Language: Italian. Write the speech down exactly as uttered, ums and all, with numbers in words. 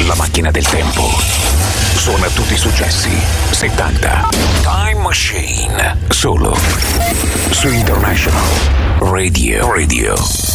della macchina del tempo. Suona tutti i successi settanta. Time Machine. Solo su International Radio. Radio.